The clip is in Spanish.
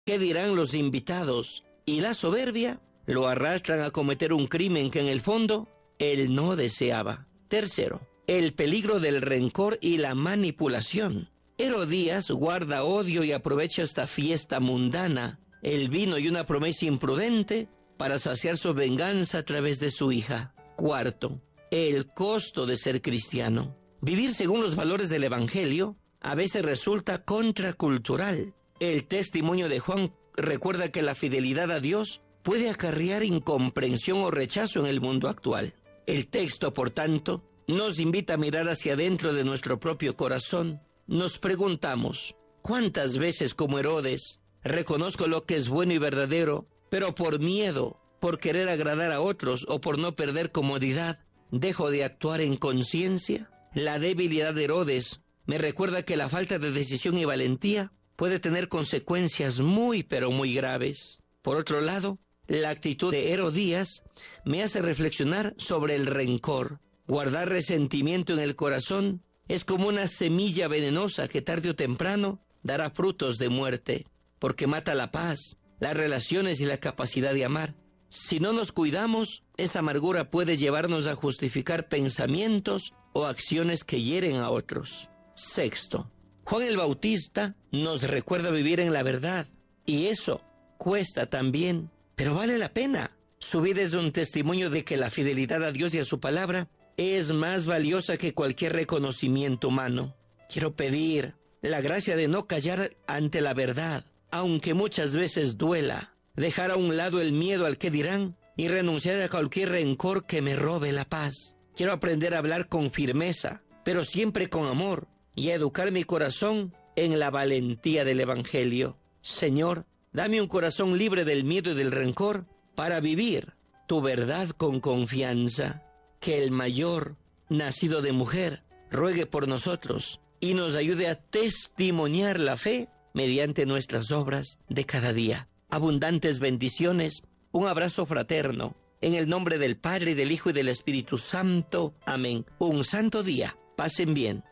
¿Qué dirán los invitados? Y la soberbia lo arrastran a cometer un crimen que en el fondo él no deseaba. Tercero, el peligro del rencor y la manipulación. Herodías guarda odio y aprovecha esta fiesta mundana, el vino y una promesa imprudente para saciar su venganza a través de su hija. Cuarto, el costo de ser cristiano. Vivir según los valores del Evangelio a veces resulta contracultural. El testimonio de Juan recuerda que la fidelidad a Dios puede acarrear incomprensión o rechazo en el mundo actual. El texto, por tanto, nos invita a mirar hacia adentro de nuestro propio corazón. Nos preguntamos, ¿cuántas veces como Herodes reconozco lo que es bueno y verdadero, pero por miedo, por querer agradar a otros o por no perder comodidad, dejo de actuar en conciencia? La debilidad de Herodes me recuerda que la falta de decisión y valentía puede tener consecuencias muy pero muy graves. Por otro lado, la actitud de Herodías me hace reflexionar sobre el rencor. Guardar resentimiento en el corazón es como una semilla venenosa que tarde o temprano dará frutos de muerte, porque mata la paz, las relaciones y la capacidad de amar. Si no nos cuidamos, esa amargura puede llevarnos a justificar pensamientos o acciones que hieren a otros. Sexto, Juan el Bautista nos recuerda vivir en la verdad, y eso cuesta también, pero vale la pena. Su vida es un testimonio de que la fidelidad a Dios y a su palabra es más valiosa que cualquier reconocimiento humano. Quiero pedir la gracia de no callar ante la verdad, aunque muchas veces duela, dejar a un lado el miedo al que dirán y renunciar a cualquier rencor que me robe la paz. Quiero aprender a hablar con firmeza, pero siempre con amor, y a educar mi corazón en la valentía del Evangelio. Señor, dame un corazón libre del miedo y del rencor para vivir tu verdad con confianza. Que el mayor, nacido de mujer, ruegue por nosotros y nos ayude a testimoniar la fe mediante nuestras obras de cada día. Abundantes bendiciones, un abrazo fraterno, en el nombre del Padre, y del Hijo y del Espíritu Santo. Amén. Un santo día. Pasen bien.